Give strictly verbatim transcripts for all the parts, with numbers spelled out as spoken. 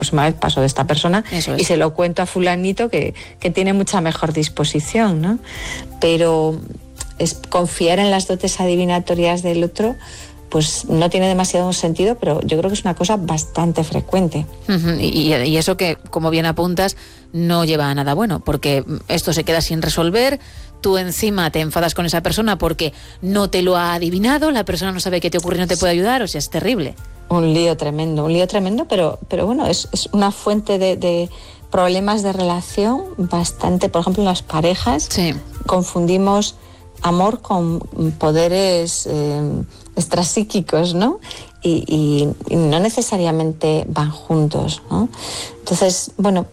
próxima vez paso de esta persona Eso es. y se lo cuento a fulanito que, que tiene mucha mejor disposición, ¿no? Pero es confiar en las dotes adivinatorias del otro, pues no tiene demasiado sentido, pero yo creo que es una cosa bastante frecuente. Uh-huh. Y, y eso que, como bien apuntas, no lleva a nada bueno, porque esto se queda sin resolver, tú encima te enfadas con esa persona porque no te lo ha adivinado, la persona no sabe qué te ocurre y no te puede ayudar, o sea, es terrible. Un lío tremendo, un lío tremendo, pero, pero bueno, es, es una fuente de, de problemas de relación bastante, por ejemplo, en las parejas, sí. confundimos amor con poderes eh, extrapsíquicos, ¿no? Y, y, y no necesariamente van juntos, ¿no? Entonces, bueno,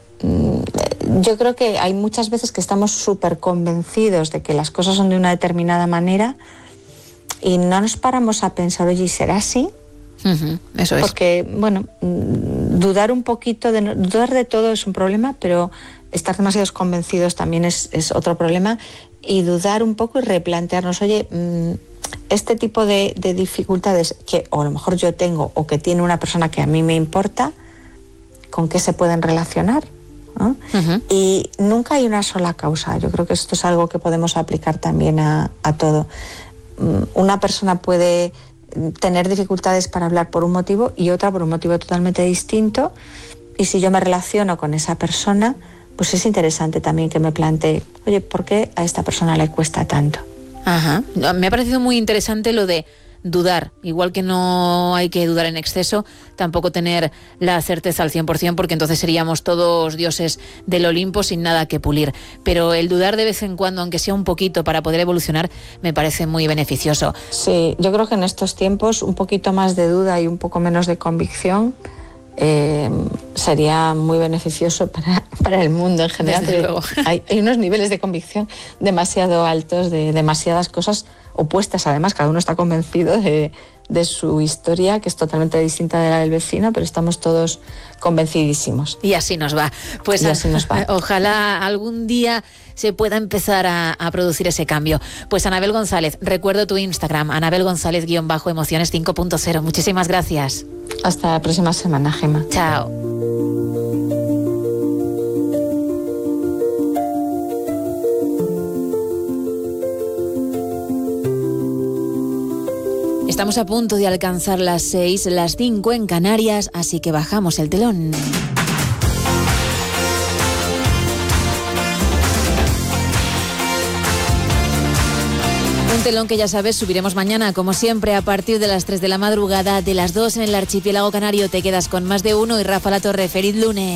yo creo que hay muchas veces que estamos súper convencidos de que las cosas son de una determinada manera y no nos paramos a pensar, oye, ¿será así? Uh-huh, eso es. Porque, bueno, dudar un poquito, de, dudar de todo es un problema, pero estar demasiado convencidos también es, es otro problema. Y dudar un poco y replantearnos, oye, este tipo de, de dificultades que o a lo mejor yo tengo o que tiene una persona que a mí me importa, ¿con qué se pueden relacionar? ¿No? Uh-huh. Y nunca hay una sola causa. Yo creo que esto es algo que podemos aplicar también a, a todo. Una persona puede tener dificultades para hablar por un motivo y otra por un motivo totalmente distinto, y si yo me relaciono con esa persona, pues es interesante también que me plantee, oye, ¿por qué a esta persona le cuesta tanto? Ajá. Me ha parecido muy interesante lo de dudar, igual que no hay que dudar en exceso, tampoco tener la certeza al cien por ciento, porque entonces seríamos todos dioses del Olimpo sin nada que pulir, pero el dudar de vez en cuando, aunque sea un poquito, para poder evolucionar, me parece muy beneficioso. Sí, yo creo que en estos tiempos un poquito más de duda y un poco menos de convicción eh, sería muy beneficioso para, para el mundo en general. Pero hay, hay unos niveles de convicción demasiado altos de demasiadas cosas opuestas, además, cada uno está convencido de, de su historia, que es totalmente distinta de la del vecino, pero estamos todos convencidísimos. Y así nos va. Pues y así nos va. Ojalá algún día se pueda empezar a, a producir ese cambio. Pues Anabel González, recuerdo tu Instagram, Anabel González guión bajo emociones cinco punto cero. Muchísimas gracias. Hasta la próxima semana, Gemma. Chao. Estamos a punto de alcanzar las seis, las cinco en Canarias, así que bajamos el telón. Un telón que ya sabes, subiremos mañana, como siempre, a partir de las tres de la madrugada, de las dos en el archipiélago canario. Te quedas con Más de Uno y Rafa La Torre. Feliz lunes.